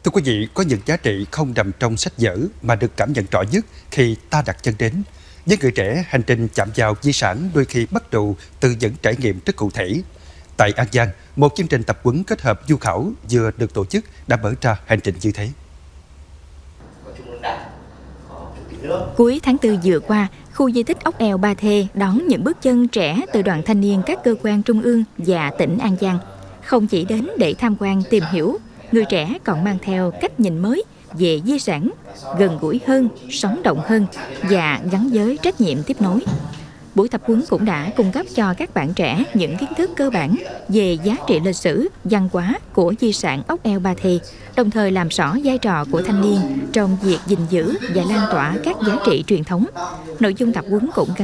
Thưa quý vị, có những giá trị không nằm trong sách vở mà được cảm nhận rõ nhất khi ta đặt chân đến. Với người trẻ, hành trình chạm vào di sản đôi khi bắt đầu từ những trải nghiệm rất cụ thể. Tại An Giang, một chương trình tập huấn kết hợp du khảo vừa được tổ chức đã mở ra hành trình như thế. Cuối tháng 4 vừa qua, khu di tích ốc eo Ba Thê đón những bước chân trẻ từ đoàn thanh niên các cơ quan trung ương và tỉnh An Giang. Không chỉ đến để tham quan tìm hiểu, người trẻ còn mang theo cách nhìn mới về di sản, gần gũi hơn, sống động hơn và gắn với trách nhiệm tiếp nối. Buổi tập huấn cũng đã cung cấp cho các bạn trẻ những kiến thức cơ bản về giá trị lịch sử, văn hóa của di sản ốc eo Ba Thê, đồng thời làm rõ vai trò của thanh niên trong việc gìn giữ và lan tỏa các giá trị truyền thống. Nội dung tập huấn cũng